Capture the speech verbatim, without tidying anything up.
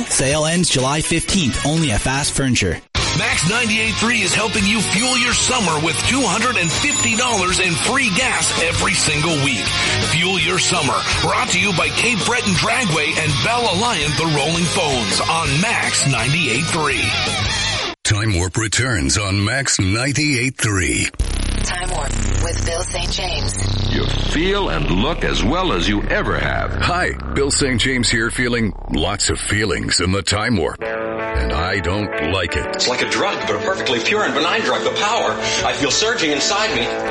retail. Sale ends July fifteenth, only at Fast Furniture. Max ninety-eight point three is helping you fuel your summer with two hundred fifty dollars in free gas every single week. Fuel your summer. Brought to you by Cape Breton Dragway and Bell Alliant, the Rolling Phones on Max ninety-eight point three. Time Warp returns on Max ninety-eight point three. Time Warp with Bill Saint James. You feel and look as well as you ever have. Hi, Bill Saint James here, feeling lots of feelings in the Time Warp. And I don't like it. It's like a drug, but a perfectly pure and benign drug. The power I feel surging inside me.